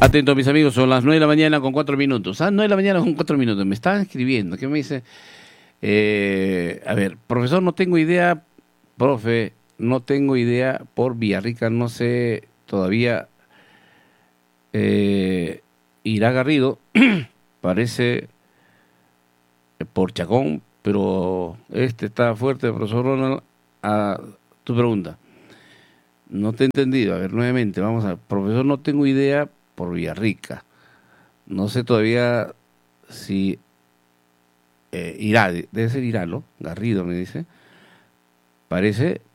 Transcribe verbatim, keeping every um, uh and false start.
Atento, mis amigos, son las nueve de la mañana con cuatro minutos. Ah, nueve de la mañana con cuatro minutos. Me estaban escribiendo. ¿Qué me dice? Eh, a ver, profesor, no tengo idea. Profe, no tengo idea por Villarrica. No sé todavía. Eh, irá Garrido. Parece por Chacón, pero este está fuerte, profesor Ronald. A tu pregunta. No te he entendido. A ver, nuevamente, vamos a... Profesor, no tengo idea por Villarrica. No sé todavía si eh, irá, debe ser irá, ¿no? Garrido me dice. Parece